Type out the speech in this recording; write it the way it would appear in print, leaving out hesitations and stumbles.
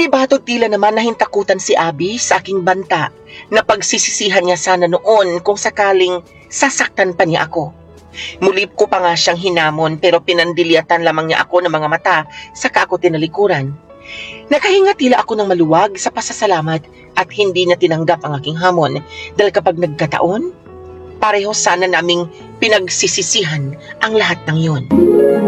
Panibadong tila naman nahintakutan si Abby sa aking banta na pagsisisihan niya sana noon kung sakaling sasaktan pa niya ako. Muli ko pa nga siyang hinamon pero pinandiliatan lamang niya ako ng mga mata saka ako tinalikuran. Nakahinga tila ako ng maluwag sa pasasalamat at hindi na tinanggap ang aking hamon dahil kapag nagkataon, pareho sana naming pinagsisisihan ang lahat ng yon.